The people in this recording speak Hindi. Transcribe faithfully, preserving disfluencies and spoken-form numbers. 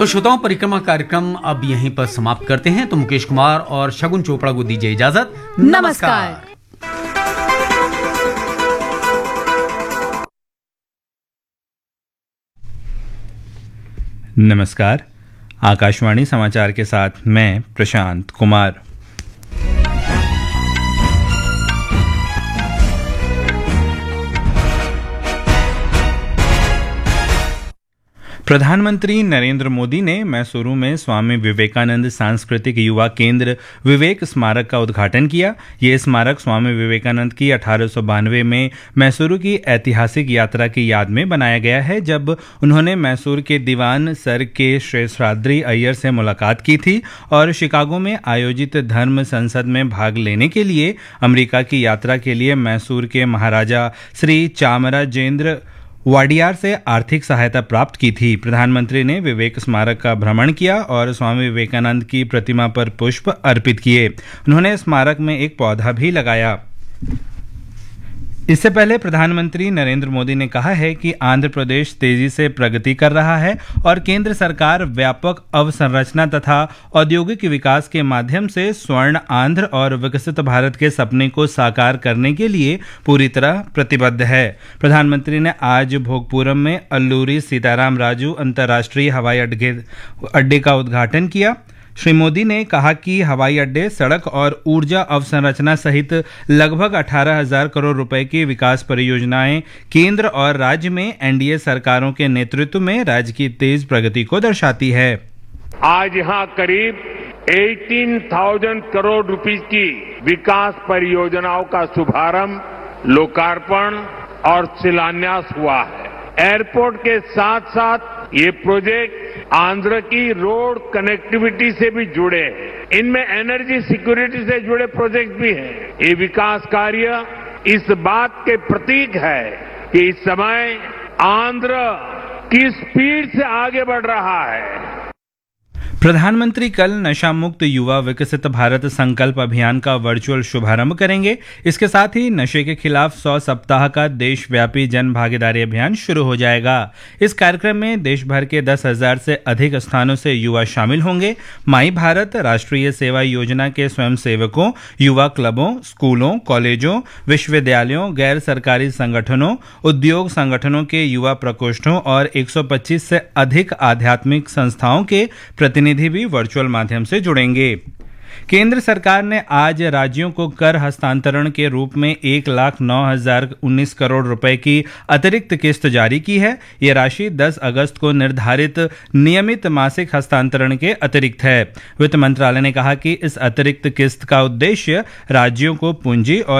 तो श्रोताओं, परिक्रमा कार्यक्रम अब यहीं पर समाप्त करते हैं। तो मुकेश कुमार और शगुन चोपड़ा को दीजिए इजाजत। नमस्कार। नमस्कार। आकाशवाणी समाचार के साथ मैं प्रशांत कुमार। प्रधानमंत्री नरेंद्र मोदी ने मैसूरू में स्वामी विवेकानंद सांस्कृतिक युवा केंद्र विवेक स्मारक का उद्घाटन किया। ये स्मारक स्वामी विवेकानंद की अठारह सौ बानवे में मैसूरू की ऐतिहासिक यात्रा की याद में बनाया गया है, जब उन्होंने मैसूर के दीवान सर के शेषाद्री अय्यर से मुलाकात की थी और शिकागो में आयोजित धर्म संसद में भाग लेने के लिए अमेरिका की यात्रा के लिए मैसूर के महाराजा श्री चामराजेंद्र वाडियार से आर्थिक सहायता प्राप्त की थी। प्रधानमंत्री ने विवेक स्मारक का भ्रमण किया और स्वामी विवेकानंद की प्रतिमा पर पुष्प अर्पित किए। उन्होंने स्मारक में एक पौधा भी लगाया। इससे पहले प्रधानमंत्री नरेंद्र मोदी ने कहा है कि आंध्र प्रदेश तेजी से प्रगति कर रहा है और केंद्र सरकार व्यापक अवसंरचना तथा औद्योगिक विकास के माध्यम से स्वर्ण आंध्र और विकसित भारत के सपने को साकार करने के लिए पूरी तरह प्रतिबद्ध है। प्रधानमंत्री ने आज भोगपुरम में अल्लूरी सीताराम राजू अंतर्राष्ट्रीय हवाई अड्डे अड्डे का उद्घाटन किया। श्री मोदी ने कहा कि हवाई अड्डे, सड़क और ऊर्जा अवसंरचना सहित लगभग अठारह हजार करोड़ रुपए की विकास परियोजनाएं केंद्र और राज्य में एनडीए सरकारों के नेतृत्व में राज्य की तेज प्रगति को दर्शाती है। आज यहां करीब अठारह हज़ार करोड़ रुपए की विकास परियोजनाओं का शुभारंभ, लोकार्पण और शिलान्यास हुआ है। एयरपोर्ट के साथ साथ ये प्रोजेक्ट आंध्र की रोड कनेक्टिविटी से भी जुड़े हैं। इनमें एनर्जी सिक्योरिटी से जुड़े प्रोजेक्ट भी हैं। ये विकास कार्य इस बात के प्रतीक है कि इस समय आंध्र किस स्पीड से आगे बढ़ रहा है। प्रधानमंत्री कल नशा मुक्त युवा विकसित भारत संकल्प अभियान का वर्चुअल शुभारंभ करेंगे। इसके साथ ही नशे के खिलाफ सौ सप्ताह का देशव्यापी जन भागीदारी अभियान शुरू हो जाएगा। इस कार्यक्रम में देश भर के दस हजार से अधिक स्थानों से युवा शामिल होंगे। माई भारत राष्ट्रीय सेवा योजना के स्वयंसेवकों, युवा क्लबों, स्कूलों, कॉलेजों, विश्वविद्यालयों, गैर सरकारी संगठनों, उद्योग संगठनों के युवा प्रकोष्ठों और एक सौ पच्चीस से अधिक आध्यात्मिक संस्थाओं के प्रतिनिधि भी वर्चुअल माध्यम से जुड़ेंगे। केंद्र सरकार ने आज राज्यों को कर हस्तांतरण के रूप में एक लाख नौ हजार उन्नीस करोड़ रुपए की अतिरिक्त किस्त जारी की है। ये राशि दस अगस्त को निर्धारित नियमित मासिक हस्तांतरण के अतिरिक्त है। वित्त मंत्रालय ने कहा कि इस अतिरिक्त किस्त का उद्देश्य राज्यों को पूंजी और